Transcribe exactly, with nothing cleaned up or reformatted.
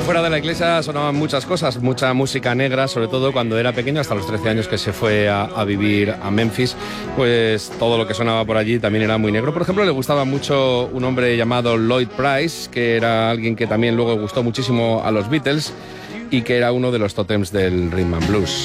fuera de la iglesia sonaban muchas cosas, mucha música negra, sobre todo cuando era pequeño, hasta los trece años que se fue a, a vivir a Memphis, pues todo lo que sonaba por allí también era muy negro. Por ejemplo, le gustaba mucho un hombre llamado Lloyd Price, que era alguien que también luego gustó muchísimo a los Beatles y que era uno de los tótems del rhythm and blues.